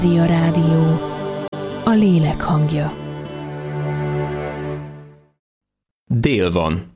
Mária Rádió, a lélek hangja. Dél van.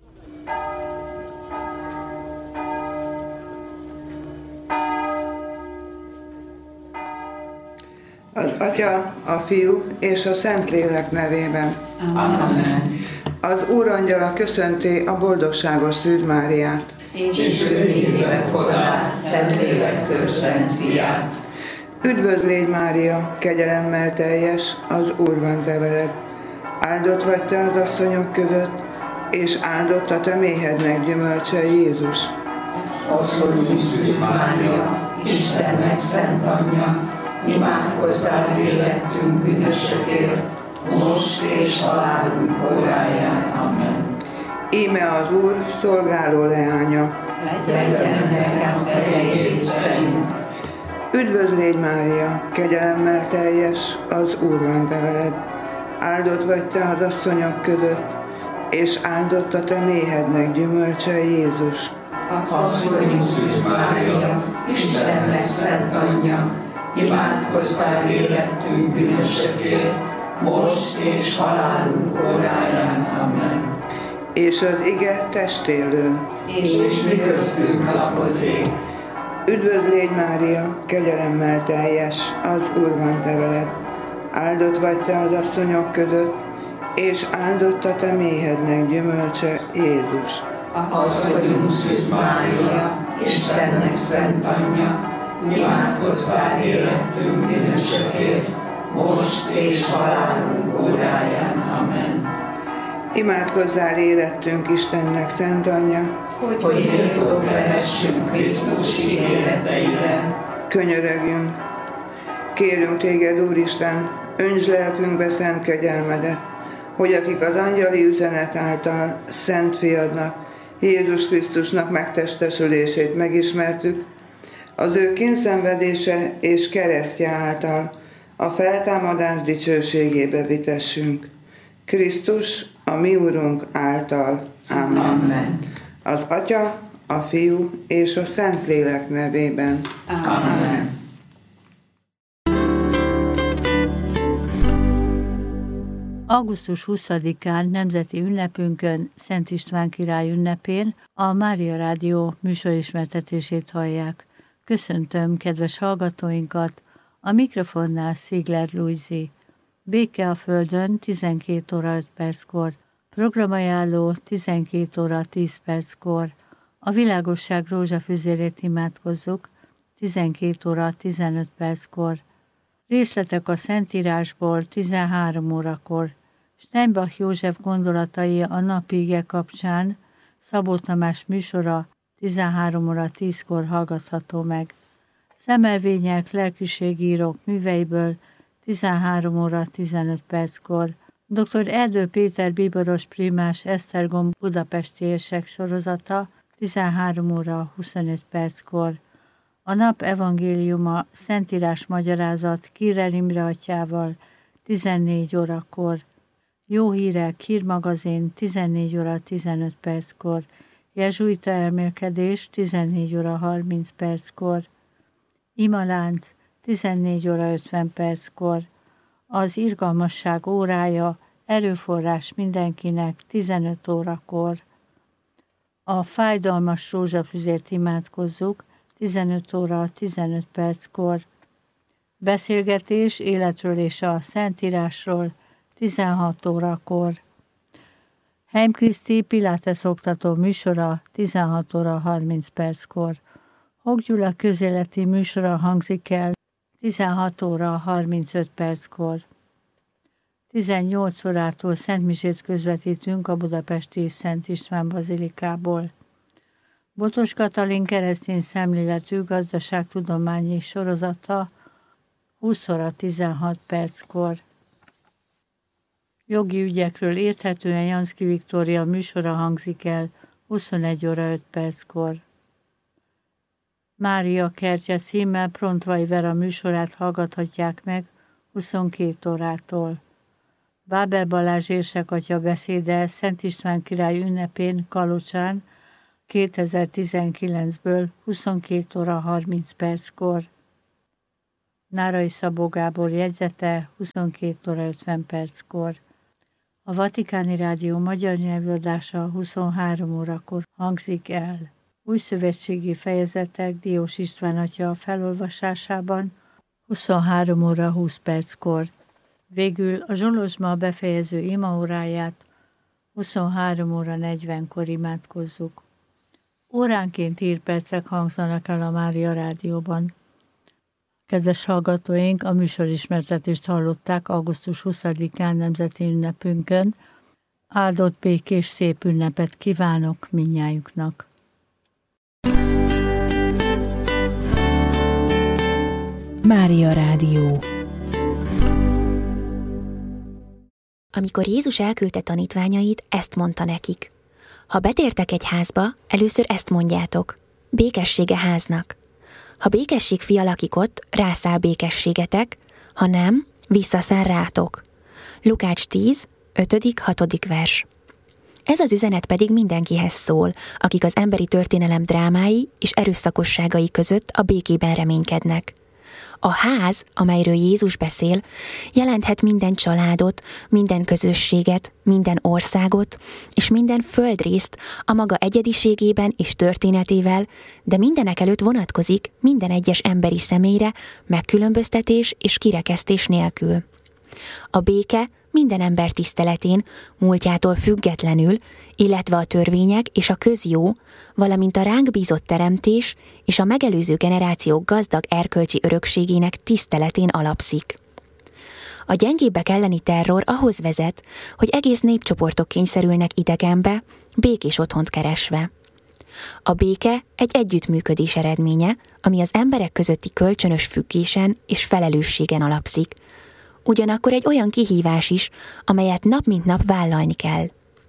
Az Atya, a Fiú és a Szentlélek nevében. Amen. Az Úrangyala köszönti a boldogságos Szűz Máriát. És ő névbe fogadás Szentlélektől Szent Fiát. Üdvözl légy, Mária, kegyelemmel teljes, az Úr van te veled. Áldott vagy te az asszonyok között, és áldott a te méhednek gyümölcse, Jézus. Asszonyunk Szűz Mária, Istennek szent anyja, imádkozzál vérettünk bűnösökért, most és halálunk óráján. Amen. Íme az Úr szolgáló leánya. Legyen nekem erejét szerint. Üdvözl légy, Mária, kegyelemmel teljes, az Úr van te veled. Áldott vagy te az asszonyok között, és áldott a te méhednek gyümölcse, Jézus. Asszonyunk Szűz Mária, Istennek szent anyja, imádkozzál vérettünk bűnösökért, most és halálunk óráján. Amen. És az ige testélő. És mi köztünk lakozik. Üdvözl légy, Mária, kegyelemmel teljes, az Úr van te veled. Áldott vagy te az asszonyok között, és áldott a te méhednek gyümölcse, Jézus. Asszonyunk Szűz Mária, Istennek szent anyja, imádkozzál érettünk bűnösökért, most és halálunk óráján. Amen. Imádkozzál érettünk Istennek szent anyja, hogy méltók lehessünk Krisztus ígéreteire. Könyörögjünk. Kérünk téged, Úristen, öntsd lelkünkbe szent kegyelmedet, hogy akik az angyali üzenet által szent fiadnak, Jézus Krisztusnak megtestesülését megismertük, az ő kínszenvedése és keresztje által a feltámadás dicsőségébe vitessünk. Krisztus, a mi Úrunk által. Amen. Amen. Az Atya, a Fiú és a Szentlélek nevében. Amen. Augusztus 20-án nemzeti ünnepünkön, Szent István király ünnepén a Mária Rádió műsorismertetését hallják. Köszöntöm kedves hallgatóinkat, a mikrofonnál Szigler Lujzi. Béke a Földön 12 óra 5 perckor, programajánló 12 óra 10 perckor, a világosság rózsafüzérét imádkozzuk 12 óra 15 perckor, részletek a Szentírásból 13 órakor, Steinbach József gondolatai a napi ige kapcsán, Szabó Tamás műsora 13 óra 10-kor hallgatható meg. Szemelvények lelkiségírók műveiből 13 óra 15 perckor, dr. Erdő Péter bíboros primás Esztergom budapesti érsek sorozata 13 óra 25 perckor. A nap evangéliuma Szentírás magyarázat Kirer Imre atyával 14 órakor. Jó hírek hírmagazin 14 óra 15 perckor. Jezsuita elmélkedés 14 óra 30 perckor. Imalánc 14 óra 50 perckor. Az irgalmasság órája, erőforrás mindenkinek 15 órakor. A fájdalmas rózsafüzért imádkozzuk 15 óra 15 perckor. Beszélgetés életről és a Szentírásról 16 órakor. Heim Kriszti Pilates oktató műsora 16 óra 30 perckor. Hok Gyula közéleti műsora hangzik el 16 óra 35 perckor. 18 órától szentmisét közvetítünk a budapesti Szent István bazilikából. Botos Katalin keresztény szemléletű gazdaságtudományi sorozata 20 óra 16 perckor. Jogi ügyekről érthetően Janszki Viktória műsora hangzik el 21 óra 5 perckor. Mária kertje címmel Prontvai Vera műsorát hallgathatják meg 22 órától. Bábel Balázs érsek atya beszéde Szent István király ünnepén Kalocsán 2019-ből 22 óra 30 perckor. Nárai Szabó Gábor jegyzete 22 óra 50 perckor. A Vatikáni Rádió magyar nyelvőadása 23 órakor hangzik el. Új szövetségi fejezetek Diós István atya felolvasásában 23 óra 20 perckor. Végül a Zsolozsma befejező imaóráját 23 óra 40-kor imádkozzuk. Óránként hírpercek hangzanak el a Mária Rádióban. Kedves hallgatóink, a műsorismertetést hallották augusztus 20-án nemzeti ünnepünkön. Áldott, békés, szép ünnepet kívánok mindnyájuknak. Mária Rádió. Amikor Jézus elküldte tanítványait, ezt mondta nekik. Ha betértek egy házba, először ezt mondjátok: békessége háznak. Ha békesség fia lakik ott, rászáll békességetek, ha nem, visszaszáll rátok. Lukács 10, 5.-6. vers. Ez az üzenet pedig mindenkihez szól, akik az emberi történelem drámái és erőszakosságai között a békében reménykednek. A ház, amelyről Jézus beszél, jelenthet minden családot, minden közösséget, minden országot és minden földrészt a maga egyediségében és történetével, de mindenek előtt vonatkozik minden egyes emberi személyre, megkülönböztetés és kirekesztés nélkül. A béke minden ember tiszteletén, múltjától függetlenül, illetve a törvények és a közjó, valamint a ránk bízott teremtés és a megelőző generációk gazdag erkölcsi örökségének tiszteletén alapszik. A gyengébbek elleni terror ahhoz vezet, hogy egész népcsoportok kényszerülnek idegenbe, békés otthont keresve. A béke egy együttműködés eredménye, ami az emberek közötti kölcsönös függésen és felelősségen alapszik. Ugyanakkor egy olyan kihívás is, amelyet nap mint nap vállalni kell.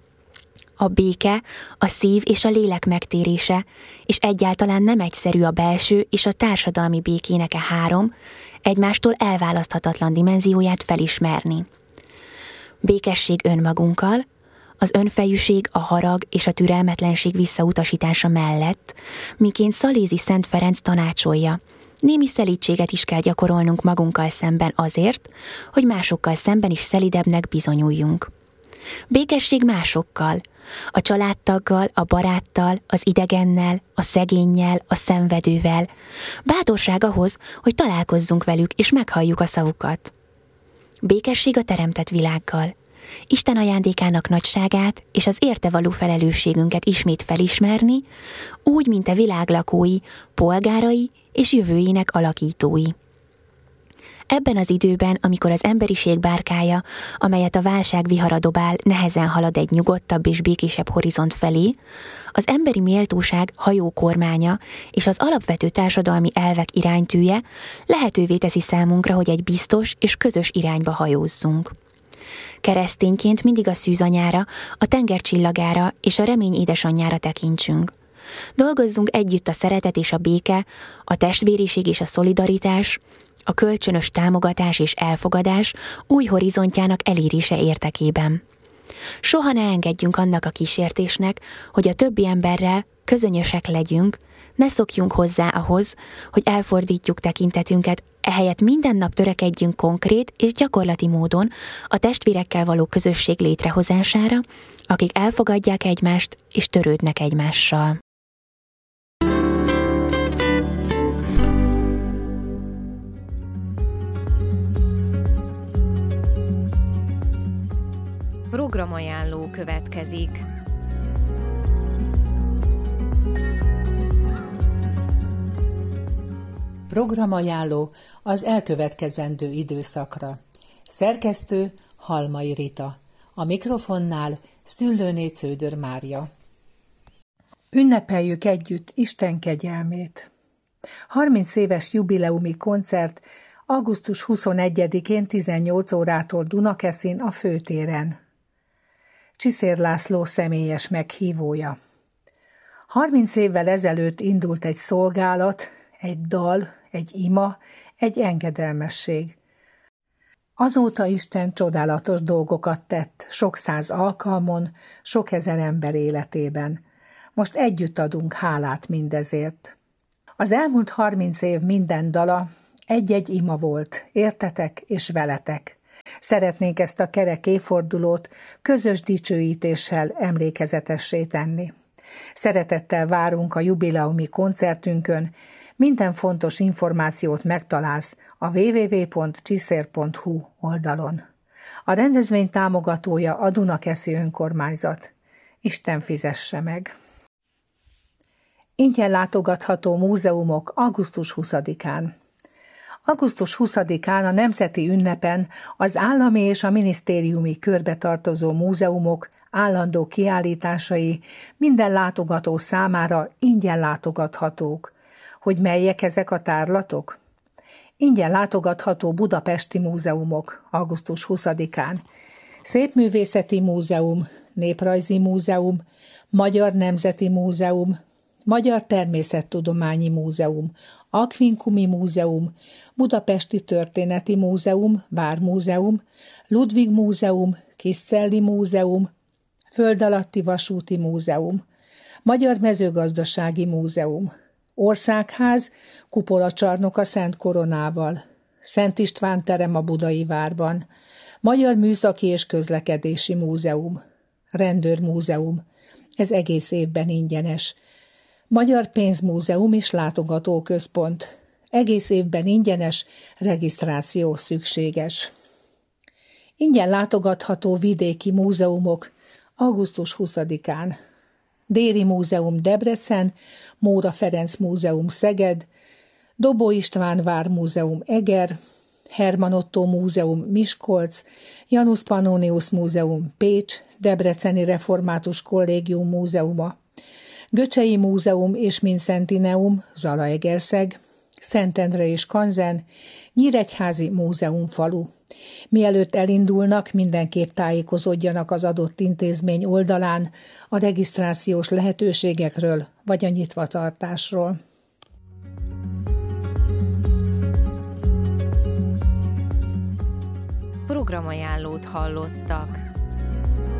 A béke, a szív és a lélek megtérése, és egyáltalán nem egyszerű a belső és a társadalmi békének a három, egymástól elválaszthatatlan dimenzióját felismerni. Békesség önmagunkkal, az önfejűség, a harag és a türelmetlenség visszautasítása mellett, miként Szalézi Szent Ferenc tanácsolja, némi szelídséget is kell gyakorolnunk magunkkal szemben azért, hogy másokkal szemben is szelidebbnek bizonyuljunk. Békesség másokkal, a családtaggal, a baráttal, az idegennel, a szegénnyel, a szenvedővel. Bátorság ahhoz, hogy találkozzunk velük és meghalljuk a szavukat. Békesség a teremtett világgal. Isten ajándékának nagyságát és az érte való felelősségünket ismét felismerni, úgy, mint a világ lakói, polgárai és jövőjének alakítói. Ebben az időben, amikor az emberiség bárkája, amelyet a válság vihara dobál, nehezen halad egy nyugodtabb és békésebb horizont felé, az emberi méltóság hajókormánya és az alapvető társadalmi elvek iránytűje lehetővé teszi számunkra, hogy egy biztos és közös irányba hajózzunk. Keresztényként mindig a szűzanyára, a tengercsillagára és a remény édesanyjára tekintsünk. Dolgozzunk együtt a szeretet és a béke, a testvériség és a szolidaritás, a kölcsönös támogatás és elfogadás új horizontjának elérése érdekében. Soha ne engedjünk annak a kísértésnek, hogy a többi emberrel közönyösek legyünk, ne szokjunk hozzá ahhoz, hogy elfordítjuk tekintetünket, ehelyett minden nap törekedjünk konkrét és gyakorlati módon a testvérekkel való közösség létrehozására, akik elfogadják egymást és törődnek egymással. Programajánló következik. Programajánló az elkövetkezendő időszakra. Szerkesztő Halmai Rita. A mikrofonnál Szüllőné Cződör Mária. Ünnepeljük együtt Isten kegyelmét. 30 éves jubileumi koncert augusztus 21-én 18 órától Dunakeszin a főtéren. Csiszér László személyes meghívója. 30 évvel ezelőtt indult egy szolgálat, egy dal, egy ima, egy engedelmesség. Azóta Isten csodálatos dolgokat tett, sok száz alkalmon, sok ezer ember életében. Most együtt adunk hálát mindezért. Az elmúlt 30 év minden dala Egy-egy ima volt, értetek és veletek. Szeretnénk ezt a kerek évfordulót közös dicsőítéssel emlékezetessé tenni. Szeretettel várunk a jubileumi koncertünkön, minden fontos információt megtalálsz a www.csiszér.hu oldalon. A rendezvény támogatója a Dunakeszi önkormányzat. Isten fizesse meg! Ingyen látogatható múzeumok augusztus 20-án. Augusztus 20-án a nemzeti ünnepen az állami és a minisztériumi körbe tartozó múzeumok állandó kiállításai minden látogató számára ingyen látogathatók. Hogy melyek ezek a tárlatok? Ingyen látogatható budapesti múzeumok augusztus 20-án. Szépművészeti Múzeum, Néprajzi Múzeum, Magyar Nemzeti Múzeum, Magyar Természettudományi Múzeum, Aquincumi Múzeum, Budapesti Történeti Múzeum, Vármúzeum, Ludwig Múzeum, Kiscelli Múzeum, Földalatti Vasúti Múzeum, Magyar Mezőgazdasági Múzeum, Országház, kupolacsarnok a Szent Koronával, Szent István terem a Budai Várban, Magyar Műszaki és Közlekedési Múzeum, Rendőrmúzeum, ez egész évben ingyenes, Magyar Pénzmúzeum és Látogatóközpont, egész évben ingyenes, regisztráció szükséges. Ingyen látogatható vidéki múzeumok augusztus 20-án. Déri Múzeum Debrecen, Móra Ferenc Múzeum Szeged, Dobó István Vármúzeum Eger, Herman Ottó Múzeum Miskolc, Janus Pannonius Múzeum Pécs, Debreceni Református Kollégium Múzeuma, Göcsei Múzeum és Mincentineum Zalaegerszeg, Szentendre és Kanzen, Nyíregyházi Múzeumfalu. Mielőtt elindulnak, mindenképp tájékozódjanak az adott intézmény oldalán a regisztrációs lehetőségekről vagy a nyitvatartásról. Programajánlót hallottak.